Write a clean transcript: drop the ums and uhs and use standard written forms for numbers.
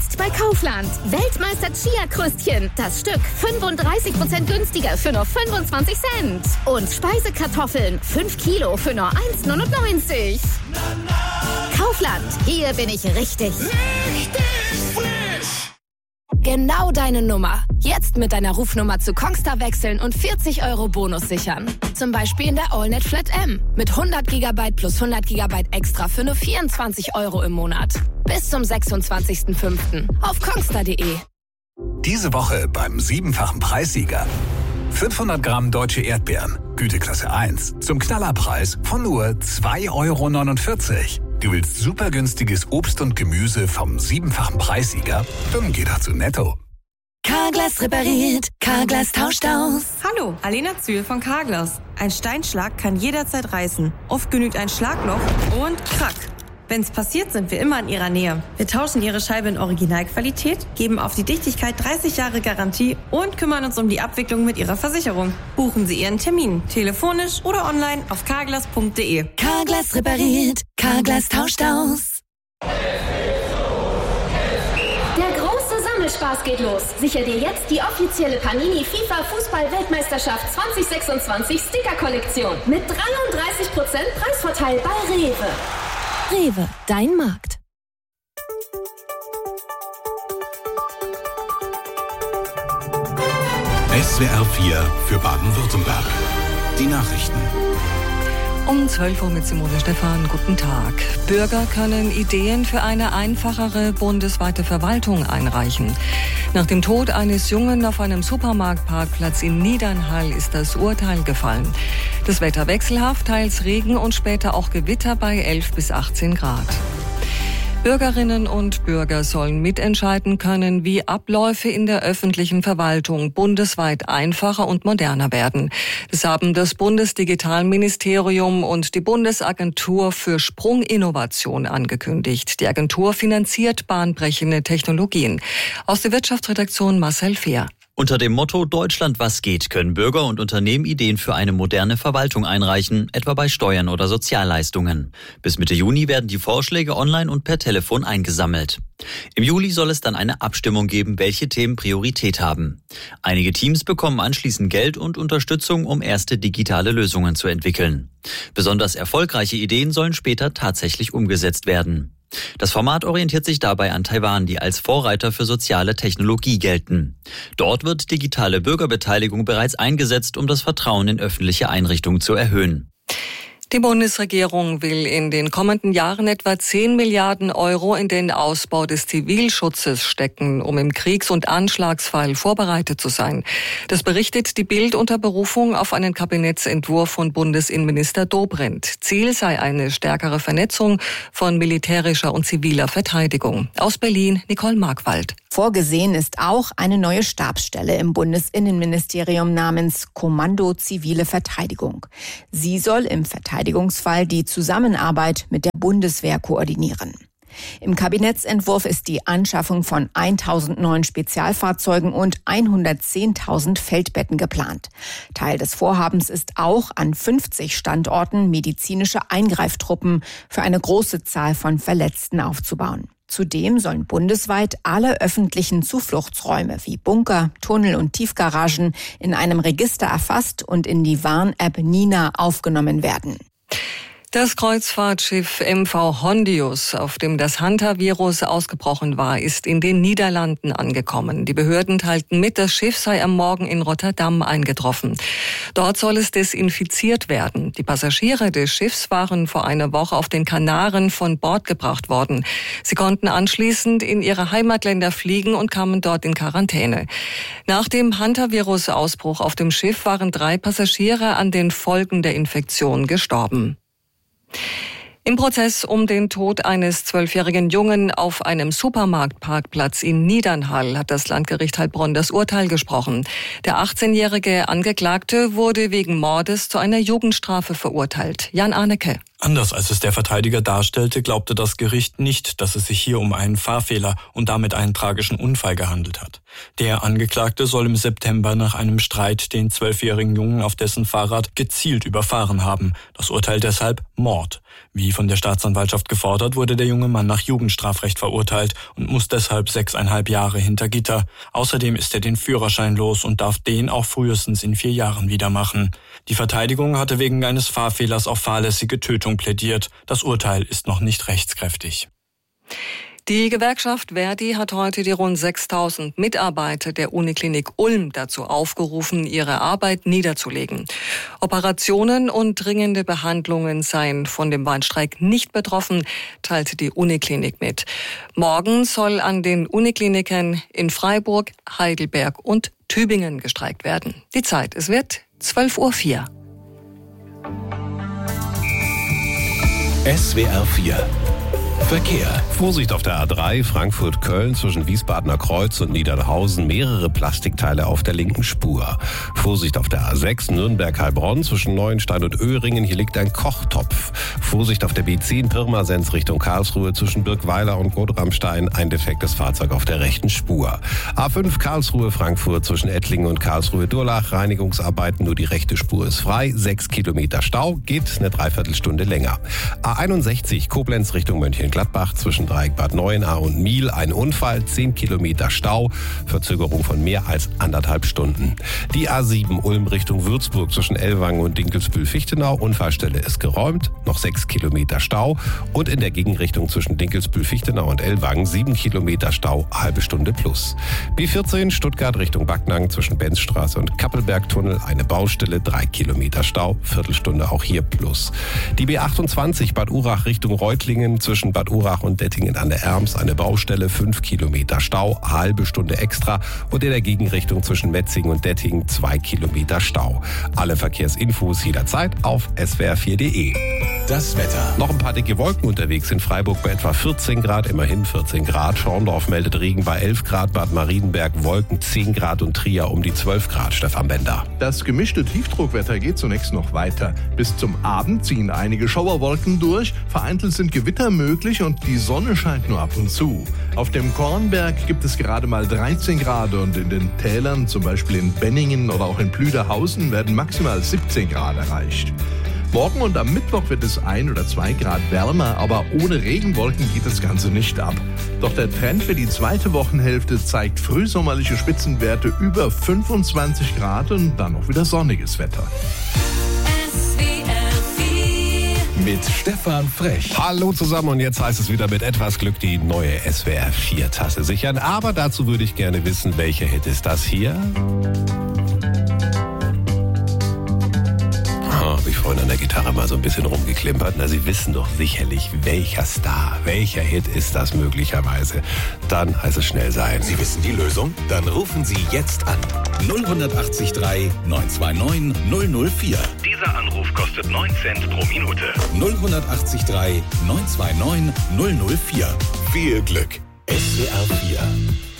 Jetzt bei Kaufland. Weltmeister Chia-Krustchen. Das Stück 35% günstiger für nur 25 Cent. Und Speisekartoffeln 5 Kilo für nur 1,99. Kaufland. Hier bin ich richtig. Richtig frisch. Genau deine Nummer. Jetzt mit deiner Rufnummer zu Kongstar wechseln und 40 € Bonus sichern. Zum Beispiel in der AllNet Flat M. Mit 100 GB plus 100 GB extra für nur 24 € im Monat. Bis zum 26.05. auf kongstar.de. Diese Woche beim 7-fachen Preissieger. 500 Gramm deutsche Erdbeeren, Güteklasse 1, zum Knallerpreis von nur 2,49 €. Du willst super günstiges Obst und Gemüse vom 7-fachen Preissieger? Dann geh doch zu Netto. Carglass repariert, Carglass tauscht aus. Hallo, Alena Zühl von Carglass. Ein Steinschlag kann jederzeit reißen. Oft genügt ein Schlagloch und krack. Wenn's passiert, sind wir immer in Ihrer Nähe. Wir tauschen Ihre Scheibe in Originalqualität, geben auf die Dichtigkeit 30 Jahre Garantie und kümmern uns um die Abwicklung mit Ihrer Versicherung. Buchen Sie Ihren Termin, telefonisch oder online auf carglass.de. Carglass repariert, Carglass tauscht aus. Der große Sammelspaß geht los. Sicher dir jetzt die offizielle Panini FIFA Fußball-Weltmeisterschaft 2026 Sticker-Kollektion mit 33% Preisvorteil bei Rewe. Rewe, dein Markt. SWR 4 für Baden-Württemberg. Die Nachrichten. Um 12 Uhr mit Simone Stephan. Guten Tag. Bürger können Ideen für eine einfachere bundesweite Verwaltung einreichen. Nach dem Tod eines Jungen auf einem Supermarktparkplatz in Niedernhall ist das Urteil gefallen. Das Wetter wechselhaft, teils Regen und später auch Gewitter bei 11 bis 18 Grad. Bürgerinnen und Bürger sollen mitentscheiden können, wie Abläufe in der öffentlichen Verwaltung bundesweit einfacher und moderner werden. Das haben das Bundesdigitalministerium und die Bundesagentur für Sprunginnovation angekündigt. Die Agentur finanziert bahnbrechende Technologien. Aus der Wirtschaftsredaktion Marcel Fehr. Unter dem Motto Deutschland was geht können Bürger und Unternehmen Ideen für eine moderne Verwaltung einreichen, etwa bei Steuern oder Sozialleistungen. Bis Mitte Juni werden die Vorschläge online und per Telefon eingesammelt. Im Juli soll es dann eine Abstimmung geben, welche Themen Priorität haben. Einige Teams bekommen anschließend Geld und Unterstützung, um erste digitale Lösungen zu entwickeln. Besonders erfolgreiche Ideen sollen später tatsächlich umgesetzt werden. Das Format orientiert sich dabei an Taiwan, die als Vorreiter für soziale Technologie gelten. Dort wird digitale Bürgerbeteiligung bereits eingesetzt, um das Vertrauen in öffentliche Einrichtungen zu erhöhen. Die Bundesregierung will in den kommenden Jahren etwa 10 Milliarden € in den Ausbau des Zivilschutzes stecken, um im Kriegs- und Anschlagsfall vorbereitet zu sein. Das berichtet die Bild unter Berufung auf einen Kabinettsentwurf von Bundesinnenminister Dobrindt. Ziel sei eine stärkere Vernetzung von militärischer und ziviler Verteidigung. Aus Berlin, Nicole Markwald. Vorgesehen ist auch eine neue Stabsstelle im Bundesinnenministerium namens Kommando Zivile Verteidigung. Sie soll im Verteidigungsfall die Zusammenarbeit mit der Bundeswehr koordinieren. Im Kabinettsentwurf ist die Anschaffung von 1.000 neuen Spezialfahrzeugen und 110.000 Feldbetten geplant. Teil des Vorhabens ist auch, an 50 Standorten medizinische Eingreiftruppen für eine große Zahl von Verletzten aufzubauen. Zudem sollen bundesweit alle öffentlichen Zufluchtsräume wie Bunker, Tunnel und Tiefgaragen in einem Register erfasst und in die Warn-App Nina aufgenommen werden. Das Kreuzfahrtschiff MV Hondius, auf dem das Hantavirus ausgebrochen war, ist in den Niederlanden angekommen. Die Behörden teilten mit, das Schiff sei am Morgen in Rotterdam eingetroffen. Dort soll es desinfiziert werden. Die Passagiere des Schiffs waren vor einer Woche auf den Kanaren von Bord gebracht worden. Sie konnten anschließend in ihre Heimatländer fliegen und kamen dort in Quarantäne. Nach dem Hantavirus-Ausbruch auf dem Schiff waren 3 Passagiere an den Folgen der Infektion gestorben. Im Prozess um den Tod eines 12-jährigen Jungen auf einem Supermarktparkplatz in Niedernhall hat das Landgericht Heilbronn das Urteil gesprochen. Der 18-jährige Angeklagte wurde wegen Mordes zu einer Jugendstrafe verurteilt. Jan Arnecke. Anders als es der Verteidiger darstellte, glaubte das Gericht nicht, dass es sich hier um einen Fahrfehler und damit einen tragischen Unfall gehandelt hat. Der Angeklagte soll im September nach einem Streit den 12-jährigen Jungen auf dessen Fahrrad gezielt überfahren haben. Das Urteil deshalb Mord. Wie von der Staatsanwaltschaft gefordert, wurde der junge Mann nach Jugendstrafrecht verurteilt und muss deshalb 6,5 Jahre hinter Gitter. Außerdem ist er den Führerschein los und darf den auch frühestens in 4 Jahren wieder machen. Die Verteidigung hatte wegen eines Fahrfehlers auf fahrlässige Tötung plädiert. Das Urteil ist noch nicht rechtskräftig. Die Gewerkschaft Verdi hat heute die rund 6.000 Mitarbeiter der Uniklinik Ulm dazu aufgerufen, ihre Arbeit niederzulegen. Operationen und dringende Behandlungen seien von dem Warnstreik nicht betroffen, teilte die Uniklinik mit. Morgen soll an den Unikliniken in Freiburg, Heidelberg und Tübingen gestreikt werden. Die Zeit, es wird 12:04 Uhr. SWR 4 Verkehr. Vorsicht auf der A3 Frankfurt-Köln zwischen Wiesbadener Kreuz und Niedernhausen. Mehrere Plastikteile auf der linken Spur. Vorsicht auf der A6 Nürnberg-Heilbronn zwischen Neuenstein und Öhringen. Hier liegt ein Kochtopf. Vorsicht auf der B10 Pirmasens Richtung Karlsruhe zwischen Birkweiler und Gotramstein. Ein defektes Fahrzeug auf der rechten Spur. A5 Karlsruhe-Frankfurt zwischen Ettlingen und Karlsruhe-Durlach. Reinigungsarbeiten, nur die rechte Spur ist frei. 6 Kilometer Stau, geht eine Dreiviertelstunde länger. A61 Koblenz Richtung Mönchengladbach zwischen Dreieck Bad Neuenahr und Miel. Ein Unfall, 10 Kilometer Stau, Verzögerung von mehr als 1,5 Stunden. Die A7 Ulm Richtung Würzburg zwischen Ellwangen und Dinkelsbühl-Fichtenau. Unfallstelle ist geräumt, noch 6 Kilometer Stau. Und in der Gegenrichtung zwischen Dinkelsbühl-Fichtenau und Ellwangen 7 Kilometer Stau, halbe Stunde plus. B14 Stuttgart Richtung Backnang zwischen Benzstraße und Kappelbergtunnel. Eine Baustelle, 3 Kilometer Stau, Viertelstunde auch hier plus. Die B28 Bad Urach Richtung Reutlingen zwischen Bad Urach und Dettingen an der Erms. Eine Baustelle, 5 Kilometer Stau, halbe Stunde extra. Und in der Gegenrichtung zwischen Metzingen und Dettingen 2 Kilometer Stau. Alle Verkehrsinfos jederzeit auf swr4.de. Das Wetter. Noch ein paar dicke Wolken unterwegs in Freiburg bei etwa 14 Grad, immerhin 14 Grad. Schorndorf meldet Regen bei 11 Grad, Bad Marienberg Wolken 10 Grad und Trier um die 12 Grad. Stefan Bender. Das gemischte Tiefdruckwetter geht zunächst noch weiter. Bis zum Abend ziehen einige Schauerwolken durch, vereinzelt sind Gewitter möglich und die Sonne scheint nur ab und zu. Auf dem Kornberg gibt es gerade mal 13 Grad und in den Tälern, zum Beispiel in Benningen oder auch in Plüderhausen, werden maximal 17 Grad erreicht. Morgen und am Mittwoch wird es 1 oder 2 Grad wärmer, aber ohne Regenwolken geht das Ganze nicht ab. Doch der Trend für die zweite Wochenhälfte zeigt frühsommerliche Spitzenwerte über 25 Grad und dann auch wieder sonniges Wetter. Mit Stefan Frech. Hallo zusammen und jetzt heißt es wieder mit etwas Glück die neue SWR 4 Tasse sichern. Aber dazu würde ich gerne wissen, welcher Hit ist das hier? Habe ich vorhin an der Gitarre mal so ein bisschen rumgeklimpert. Na, Sie wissen doch sicherlich, welcher Star, welcher Hit ist das möglicherweise. Dann heißt es schnell sein. Sie wissen die Lösung? Dann rufen Sie jetzt an. 08039 929 004. Dieser Anruf kostet 9 Cent pro Minute. 08039 929 004. Viel Glück. SWR 4.